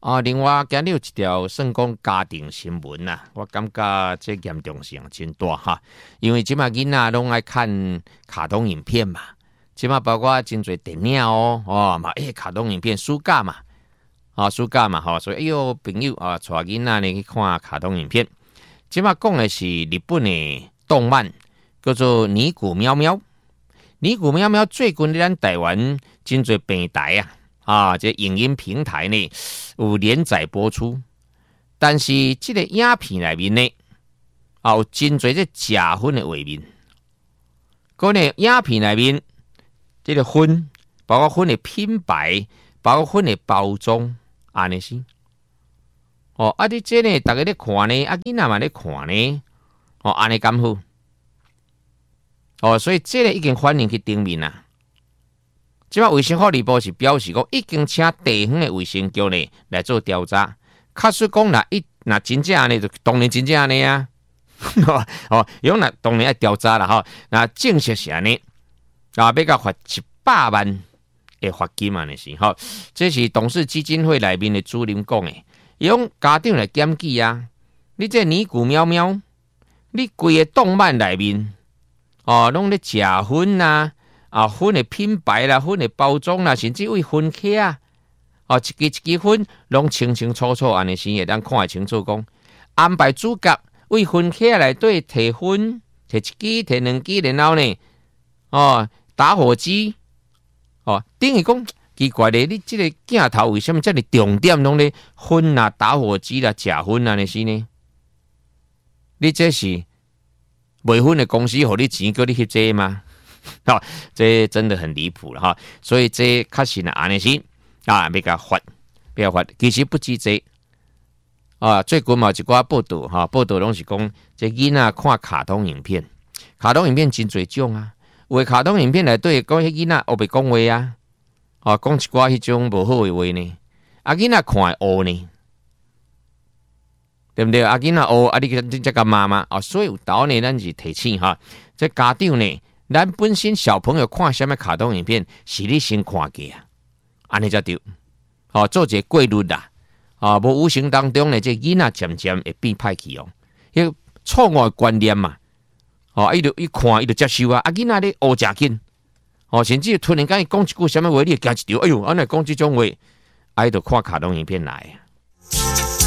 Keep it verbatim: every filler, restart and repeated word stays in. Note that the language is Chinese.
啊，另外今日有一条算讲家庭新闻呐、啊，我感觉这严重性真大哈，因为即马囡仔拢爱看卡通影片嘛，即马包括真侪电影哦，哦嘛，诶、欸，卡通影片暑假嘛，啊暑假嘛，吼、哦，所以哎呦朋友啊，带囡仔呢去看卡通影片，即马讲的是日本的动漫，叫做《尼古喵喵》。尼古喵喵最近咱台湾真侪平台啊，啊，这影音平台呢有连载播出，但是这个影片内面呢，啊有真侪这假粉的画面。嗰呢影片内面，这个粉，包括粉的品牌，包括粉的包装，安尼是。哦，啊，你这呢，大家咧看呢，啊，囡仔嘛咧看呢，哦，安尼咁好。哦，所以这个已经反映去顶面啦。即摆卫生福利部是表示讲，已经请地方的卫生局呢来做调查。假使讲啦，一那真正安尼，就当然真正安尼啊。哦，用那当然要调查啦吼。那正式是安尼，啊，要甲罚一百万的罚金安尼是吼。这是董事基金会内面的主任讲的，用家长来检举啊。你这尼古喵喵，你规个动漫内面。哦，拢咧假粉呐、啊，啊粉的品牌啦，粉的包装啦，甚至为粉客啊，哦一支一支粉拢清清楚楚，安尼先会当看得清楚讲，安排主角为粉客内底摕粉，摕一支，摕两支，然后呢，哦打火机，哦等于讲奇怪咧，你这个镜头为什么这么重点拢咧粉啊、打火机啦、假粉啊那些呢？你这是？卖粉的公司给你钱，叫你去做吗？好、哦，这真的很离谱了哈。所以这确实呢，安尼是啊，要甲罚，要罚。其实不止这啊，最近嘛有一寡报道哈，报道拢是讲，这囡仔看卡通影片，卡通影片真侪种啊。有的卡通影片内底讲迄囡仔学袂讲话啊，哦，讲一寡迄种无好的话呢，啊囡仔看会学呢。对不对？啊，囡仔学啊，你这个妈妈啊，所以有道呢，咱是提醒哈，这家长呢，咱本身小朋友看什么卡通影片，是你先看过啊，安尼才对。哦，做一个规律啦，啊，无无形当中呢，这囡仔渐渐会变歹去哦，迄错误的观念嘛，哦，伊就一看，伊就接受啊，啊，囡仔咧学真紧，哦，甚至突然间伊讲一句什么话，你会惊一跳，哎呦，安尼讲这种话，啊，伊就看卡通影片来。